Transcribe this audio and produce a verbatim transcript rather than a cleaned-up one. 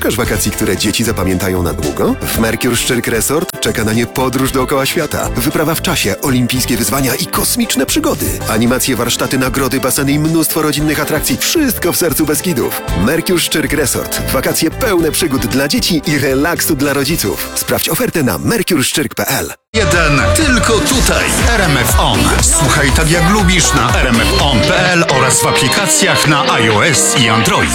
Szukasz wakacji, które dzieci zapamiętają na długo? W Mercure Szczyrk Resort czeka na nie podróż dookoła świata, wyprawa w czasie, olimpijskie wyzwania i kosmiczne przygody. Animacje, warsztaty, nagrody, baseny i mnóstwo rodzinnych atrakcji. Wszystko w sercu Beskidów. Mercure Szczyrk Resort. Wakacje pełne przygód dla dzieci i relaksu dla rodziców. Sprawdź ofertę na mercure szczyrk kropka p l. Jeden tylko tutaj. R M F On. Słuchaj tak jak lubisz na r m f on kropka p l oraz w aplikacjach na iOS i Android.